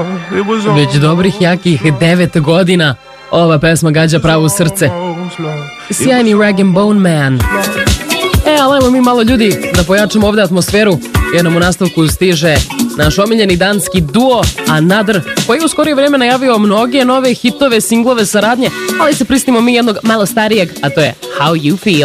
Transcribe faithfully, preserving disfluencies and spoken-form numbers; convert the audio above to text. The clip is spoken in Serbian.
Već dobrih jakih devet godina ova pesma gađa pravo srce. Sjajni Rag and Bone Man. E, ali ajmo mi malo ljudi da pojačamo ovde atmosferu, jer nam u nastavku stiže naš omiljeni danski duo Another, koji je u skorije vreme najavio mnoge nove hitove, singlove, saradnje, ali se pristimo mi jednog malo starijeg, a to je How You Feel.